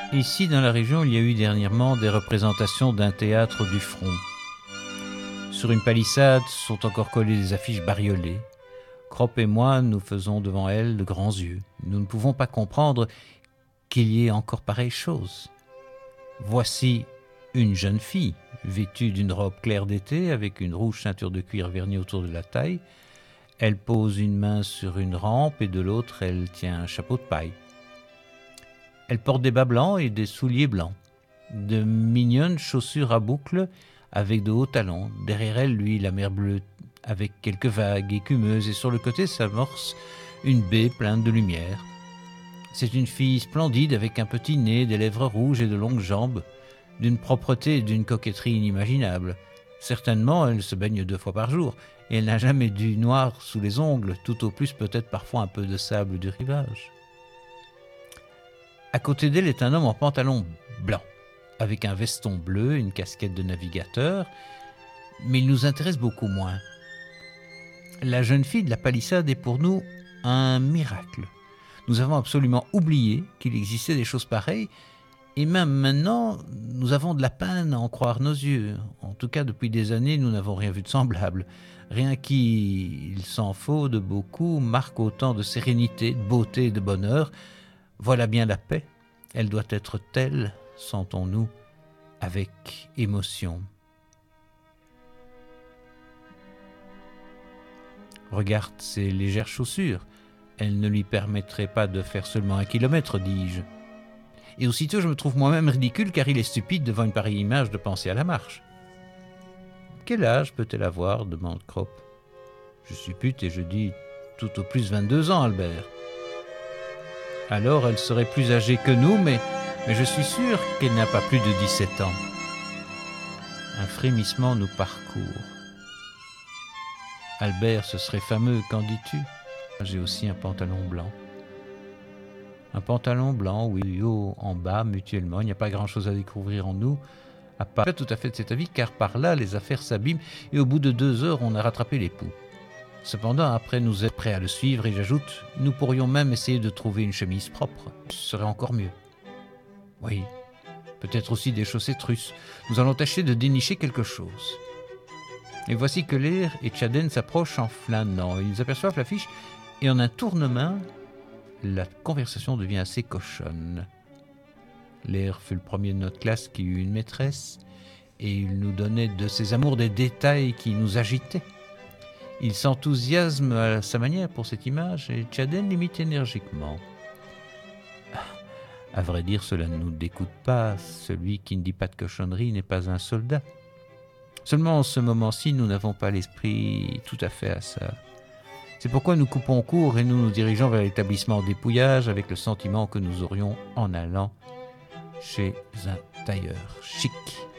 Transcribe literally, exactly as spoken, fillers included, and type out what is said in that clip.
Ici, dans la région, il y a eu dernièrement des représentations d'un théâtre du front. Sur une palissade sont encore collées des affiches bariolées. Crop et moi, nous faisons devant elles de grands yeux. Nous ne pouvons pas comprendre qu'il y ait encore pareille chose. Voici une jeune fille, vêtue d'une robe claire d'été, avec une rouge ceinture de cuir vernie autour de la taille. Elle pose une main sur une rampe et de l'autre, elle tient un chapeau de paille. Elle porte des bas blancs et des souliers blancs, de mignonnes chaussures à boucles avec de hauts talons. Derrière elle, lui, la mer bleue avec quelques vagues écumeuses et sur le côté s'amorce une baie pleine de lumière. C'est une fille splendide avec un petit nez, des lèvres rouges et de longues jambes, d'une propreté et d'une coquetterie inimaginables. Certainement, elle se baigne deux fois par jour et elle n'a jamais du noir sous les ongles, tout au plus peut-être parfois un peu de sable du rivage. À côté d'elle est un homme en pantalon blanc, avec un veston bleu, une casquette de navigateur, mais il nous intéresse beaucoup moins. La jeune fille de la palissade est pour nous un miracle. Nous avons absolument oublié qu'il existait des choses pareilles, et même maintenant, nous avons de la peine à en croire nos yeux. En tout cas, depuis des années, nous n'avons rien vu de semblable. Rien qui, il s'en faut de beaucoup, marque autant de sérénité, de beauté et de bonheur. Voilà bien la paix. Elle doit être telle, sentons-nous, avec émotion. Regarde ses légères chaussures. Elles ne lui permettraient pas de faire seulement un kilomètre, dis-je. Et aussitôt, je me trouve moi-même ridicule car il est stupide devant une pareille image de penser à la marche. Quel âge peut-elle avoir ? Demande Crop. Je suppute et je dis tout au plus vingt-deux ans, Albert. Alors, elle serait plus âgée que nous, mais, mais je suis sûr qu'elle n'a pas plus de dix-sept ans. Un frémissement nous parcourt. Albert, ce serait fameux, qu'en dis-tu ? J'ai aussi un pantalon blanc. Un pantalon blanc, oui, haut, en bas, mutuellement. Il n'y a pas grand-chose à découvrir en nous. À part, pas tout à fait de cet avis, car par là, les affaires s'abîment et au bout de deux heures, on a rattrapé l'époux. Cependant, après nous être prêts à le suivre, et j'ajoute, nous pourrions même essayer de trouver une chemise propre. Ce serait encore mieux. Oui, peut-être aussi des chaussettes russes. Nous allons tâcher de dénicher quelque chose. Et voici que Lear et Tchaden s'approchent en flânant. Ils aperçoivent l'affiche et en un tournement, la conversation devient assez cochonne. Lear fut le premier de notre classe qui eut une maîtresse et il nous donnait de ses amours des détails qui nous agitaient. Il s'enthousiasme à sa manière pour cette image et Tchaden l'imite énergiquement. À vrai dire, cela ne nous dégoûte pas. Celui qui ne dit pas de cochonnerie n'est pas un soldat. Seulement, en ce moment-ci, nous n'avons pas l'esprit tout à fait à ça. C'est pourquoi nous coupons court et nous nous dirigeons vers l'établissement dépouillage avec le sentiment que nous aurions en allant chez un tailleur chic.